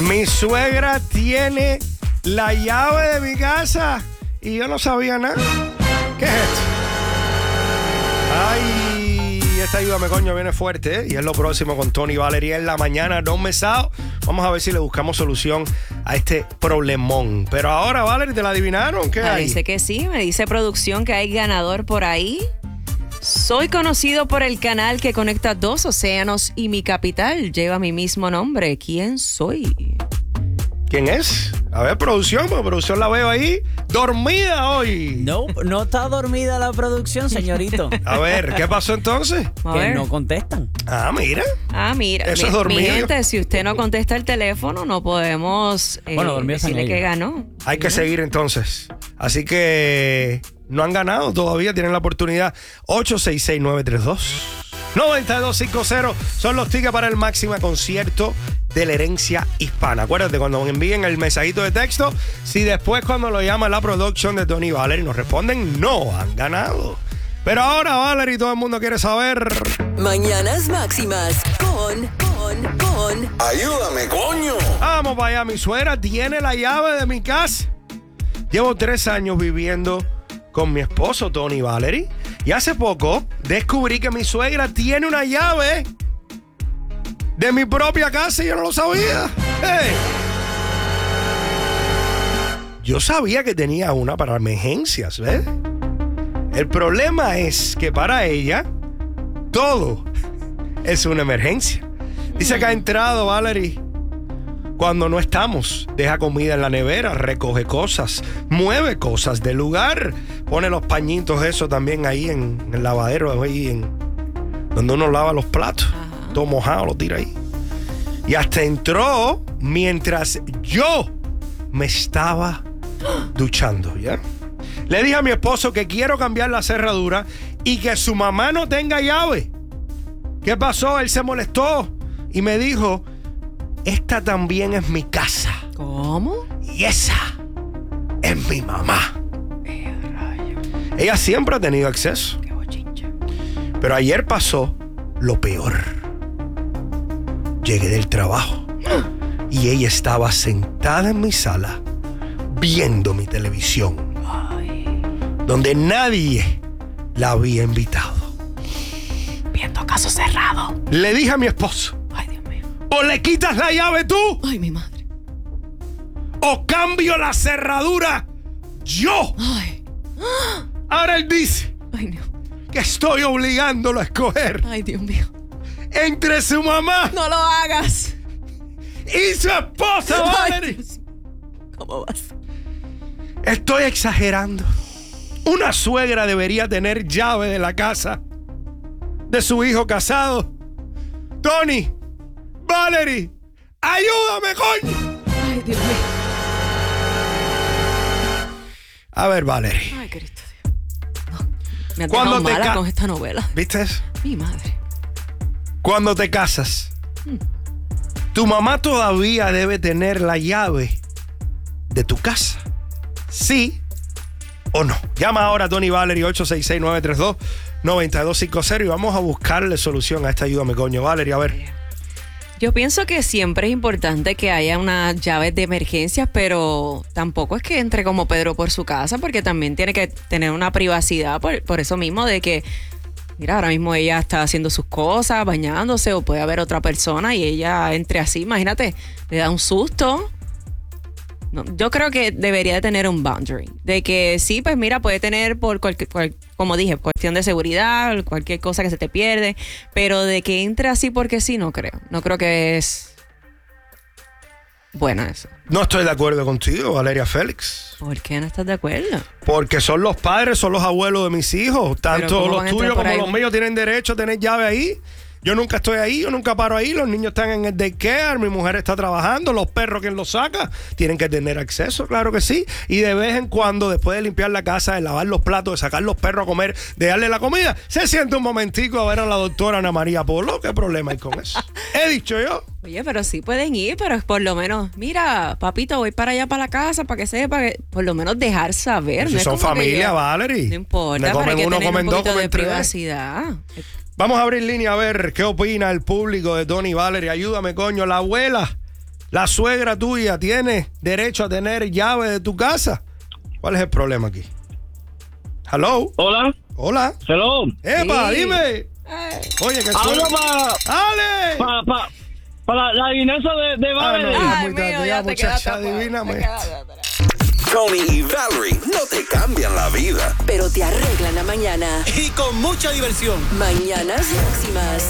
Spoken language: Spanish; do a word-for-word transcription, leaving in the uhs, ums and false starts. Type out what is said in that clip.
Mi suegra tiene la llave de mi casa y yo no sabía nada. ¿Qué es esto? Ay, esta ayúdame, coño, viene fuerte, ¿eh? Y es lo próximo con Tony Valerie en la mañana, no mesado. Vamos a ver si le buscamos solución a este problemón. Pero ahora, Valerie, ¿te la adivinaron? ¿Qué hay? Dice que sí, me dice producción que hay ganador por ahí. Soy conocido por el canal que conecta dos océanos y mi capital lleva mi mismo nombre. ¿Quién soy? ¿Quién es? A ver, producción, porque producción la veo ahí dormida hoy. No, no está dormida la producción, señorito. A ver, ¿qué pasó entonces? A que ver. no contestan. Ah, mira. Ah, mira, Eso mi, es dormido. mi gente, si usted no contesta el teléfono, no podemos eh, Bueno, dormidos decirle están que ellos. ganó. Hay que seguir entonces. Así que no han ganado todavía, tienen la oportunidad. ocho seis seis, nueve tres dos, nueve dos cinco cero son los tickets para el Máxima concierto de la herencia hispana. Acuérdate, cuando me envíen el mensajito de texto, si después cuando lo llama la production de Tony Valerie nos responden, no han ganado. Pero ahora, Valerie, todo el mundo quiere saber. Mañanas Máximas con, con, con. Ayúdame, coño. Vamos para allá, mi suegra tiene la llave de mi casa. Llevo tres años viviendo con mi esposo, Tony Valerie, y hace poco descubrí que mi suegra tiene una llave de mi propia casa y yo no lo sabía. Hey. Yo sabía que tenía una para emergencias, ¿ves? El problema es que para ella todo es una emergencia. Dice que ha entrado, Valerie, cuando no estamos. Deja comida en la nevera, recoge cosas, mueve cosas del lugar, pone los pañitos eso también ahí en, en el lavadero, ahí en donde uno lava los platos. Ajá. Todo mojado, lo tira ahí. Y hasta entró mientras yo me estaba duchando, ¿ya? Le dije a mi esposo que quiero cambiar la cerradura y que su mamá no tenga llave. ¿Qué pasó? Él se molestó y me dijo, esta también es mi casa. ¿Cómo? Y esa es mi mamá. Ella siempre ha tenido acceso. Qué bochincha. Pero ayer pasó lo peor. Llegué del trabajo y ella estaba sentada en mi sala viendo mi televisión. Ay. Donde nadie la había invitado. Viendo caso cerrado. Le dije a mi esposo, Ay, Dios mío. o le quitas la llave tú, Ay, mi madre. o cambio la cerradura yo. Ay. Ahora él dice Ay, no. que estoy obligándolo a escoger Ay, Dios mío. entre su mamá No lo hagas. y su esposa, Ay, Valerie. Dios. ¿Cómo vas? Estoy exagerando. Una suegra debería tener llave de la casa de su hijo casado. Tony, Valerie, ayúdame, coño. Ay, Dios mío. A ver, Valerie, Ay, Cristo Dios. No. Me han Cuando dejado te mala ca- con esta novela. ¿viste eso? Mi madre. Cuando te casas, tu mamá todavía debe tener la llave de tu casa. ¿Sí o no? Llama ahora a Tony Valerie ocho seis seis, nueve tres dos, nueve dos cinco cero y vamos a buscarle solución a esta ayúdame, coño, Valerie. A ver. Yo pienso que siempre es importante que haya unas llaves de emergencias, pero tampoco es que entre como Pedro por su casa, porque también tiene que tener una privacidad por, por eso mismo de que, mira, ahora mismo ella está haciendo sus cosas, bañándose, o puede haber otra persona y ella entre así, imagínate, le da un susto. No, yo creo que debería de tener un boundary. De que sí, pues mira, puede tener por cualquier, cual, como dije, cuestión de seguridad, cualquier cosa que se te pierde, pero de que entre así porque sí, no creo. No creo que es bueno eso. No estoy de acuerdo contigo, Valeria Félix. ¿Por qué no estás de acuerdo? Porque son los padres, son los abuelos de mis hijos. Tanto ¿cómo los van a entrar tuyos por como ahí? los míos tienen derecho a tener llave ahí. Yo nunca estoy ahí, yo nunca paro ahí. Los niños están en el daycare, mi mujer está trabajando, los perros, quien los saca, tienen que tener acceso, claro que sí. Y de vez en cuando, después de limpiar la casa, de lavar los platos, de sacar los perros a comer, de darle la comida, se siente un momentico a ver a la doctora Ana María Polo. ¿Qué problema hay con eso? He dicho yo. Oye, pero sí pueden ir, pero es por lo menos, mira, papito, voy para allá para la casa para que sepa, que por lo menos dejar saber. Si no es son como que familia, yo- Valerie. No importa, Me pero hay comen que uno, tener comen un dos, poquito de comen tres. privacidad. Vamos a abrir línea a ver qué opina el público de Tony Valerie. Ayúdame, coño. La abuela la suegra tuya tiene derecho a tener llave de tu casa. ¿Cuál es el problema aquí? Hello. Hola. Hola. Hello. Epa, Sí. dime. Oye, que Hablo suena. para ¡Ale! pa, pa, pa la, la adivinanza de, de Ah, no, Babel. ya Ay, muy tarde, mío, ya, ya te muchacha, quedaste atrás, adivíname. te quedaste atrás. Tony y Valerie no te cambian la vida. Pero te arreglan la mañana. Y con mucha diversión. Mañanas Máximas.